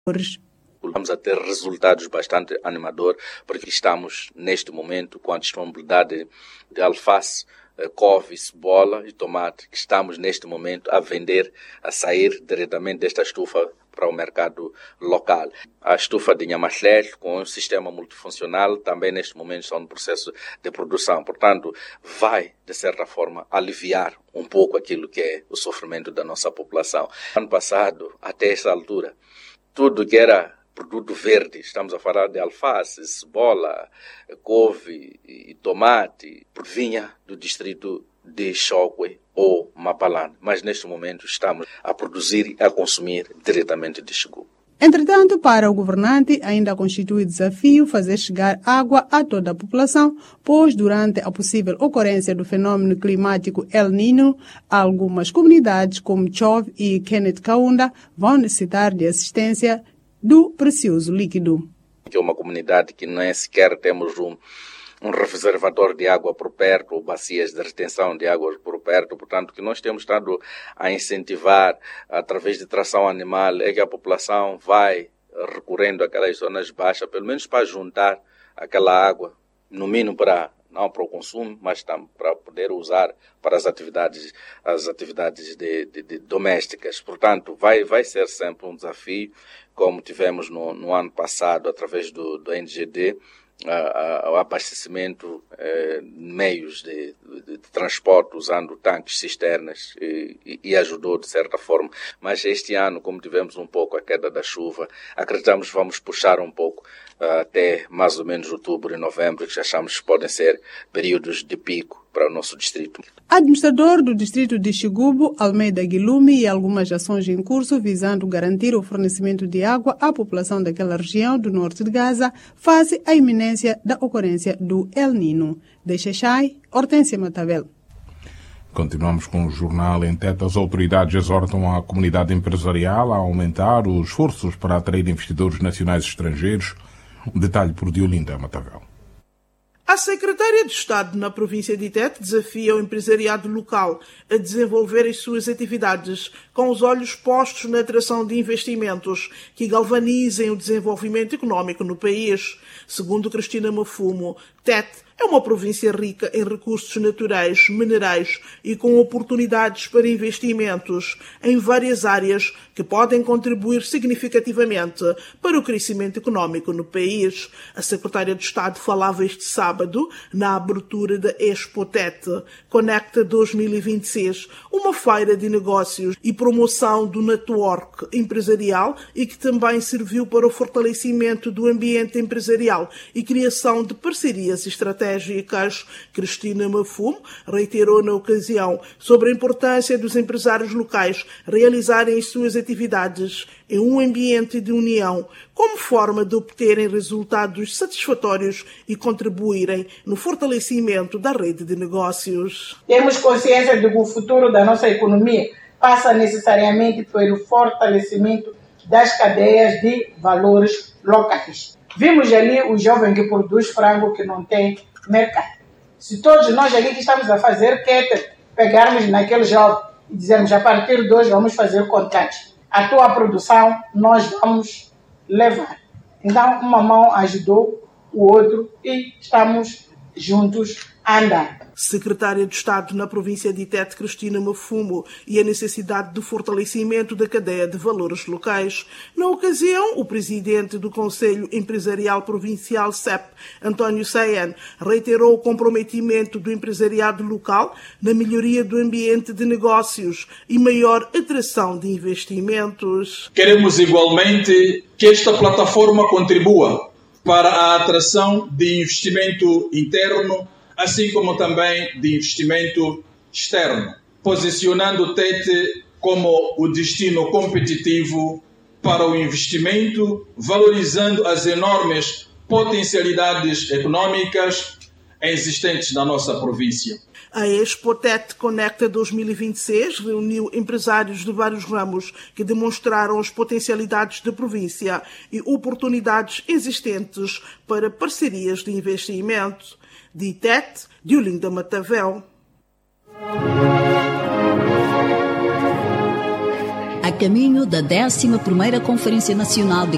Vamos a ter resultados bastante animadores, porque estamos, neste momento, com a disponibilidade de alface, couve, cebola e tomate, que estamos, neste momento, a vender, a sair diretamente desta estufa para o mercado local. A estufa de Nhamaxlele, com um sistema multifuncional, também, neste momento, está no processo de produção. Portanto, vai, de certa forma, aliviar um pouco aquilo que é o sofrimento da nossa população. Ano passado, até esta altura, tudo que era produto verde, estamos a falar de alface, cebola, couve e tomate, vinha do distrito de Chokwe ou Mapalane. Mas neste momento estamos a produzir e a consumir diretamente de Xingu. Entretanto, para o governante, ainda constitui desafio fazer chegar água a toda a população, pois durante a possível ocorrência do fenômeno climático El Niño, algumas comunidades como Chove e Kenneth Kaunda vão necessitar de assistência do precioso líquido. Que é uma comunidade que nem sequer temos um reservatório de água por perto, ou bacias de retenção de água por perto, portanto, que nós temos estado a incentivar, através de tração animal, é que a população vai recorrendo àquelas zonas baixas, pelo menos para juntar aquela água, no mínimo não para o consumo, mas também para poder usar para as atividades domésticas. Portanto, vai ser sempre um desafio, como tivemos no ano passado, através do NGD, o abastecimento meios de transporte usando tanques, cisternas e ajudou de certa forma. Mas este ano, como tivemos um pouco a queda da chuva, acreditamos que vamos puxar um pouco até mais ou menos outubro e novembro, que já achamos que podem ser períodos de pico para o nosso distrito. Administrador do distrito de Xigubo, Almeida Guilumi, e algumas ações em curso visando garantir o fornecimento de água à população daquela região do norte de Gaza, face à iminência da ocorrência do El Niño. De Xaixai, Hortência Matavel. Continuamos com o jornal em Tete. As autoridades exortam a comunidade empresarial a aumentar os esforços para atrair investidores nacionais e estrangeiros. Detalhe por Diolinda Matavel. A secretária de Estado na província de Tete desafia o empresariado local a desenvolver as suas atividades com os olhos postos na atração de investimentos que galvanizem o desenvolvimento económico no país. Segundo Cristina Mafumo, Tete é uma província rica em recursos naturais, minerais e com oportunidades para investimentos em várias áreas que podem contribuir significativamente para o crescimento económico no país. A secretária de Estado falava este sábado na abertura da Expo Tete Conecta 2026, uma feira de negócios e promoção do network empresarial e que também serviu para o fortalecimento do ambiente empresarial e criação de parcerias estratégicas. Cristina Mafumo reiterou na ocasião sobre a importância dos empresários locais realizarem as suas atividades em um ambiente de união, como forma de obterem resultados satisfatórios e contribuírem no fortalecimento da rede de negócios. Temos consciência de que o futuro da nossa economia passa necessariamente pelo fortalecimento das cadeias de valores locais. Vimos ali o jovem que produz frango que não tem mercado. Se todos nós ali que estamos a fazer pegarmos naquele jovem e dizermos a partir de hoje vamos fazer contratos, a tua produção nós vamos levar. Então uma mão ajudou o outro e estamos juntos a andar. Secretária de Estado na província de Tete, Cristina Mafumo, e a necessidade de fortalecimento da cadeia de valores locais. Na ocasião, o presidente do Conselho Empresarial Provincial CEP, António Sayan, reiterou o comprometimento do empresariado local na melhoria do ambiente de negócios e maior atração de investimentos. Queremos igualmente que esta plataforma contribua para a atração de investimento interno, assim como também de investimento externo, posicionando Tete como o destino competitivo para o investimento, valorizando as enormes potencialidades econômicas existentes na nossa província. A Expo Tete Conecta 2026 reuniu empresários de vários ramos que demonstraram as potencialidades da província e oportunidades existentes para parcerias de investimento. De Tete, Diolinda Matavel. A caminho da 11ª Conferência Nacional de